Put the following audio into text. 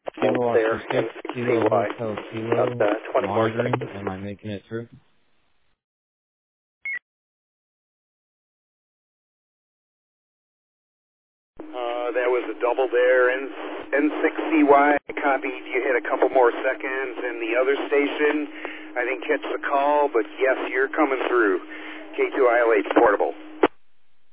Kilo there, Oscar 6, Kilo M6CY. Hotel About Kilo, 20 more monitoring. seconds. Am I making it through? That was a double there, N6CY. Copied, you hit a couple more seconds, and the other station, I didn't catch the call, but yes, you're coming through. K2ILH portable.